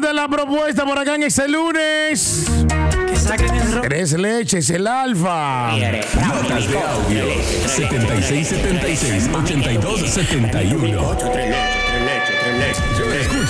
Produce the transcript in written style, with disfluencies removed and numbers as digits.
de la propuesta por acá en este lunes. Que saquen el rock. 3 leches, el alfa. Notas de audio 7676 8271. Tres leches. Yo escucho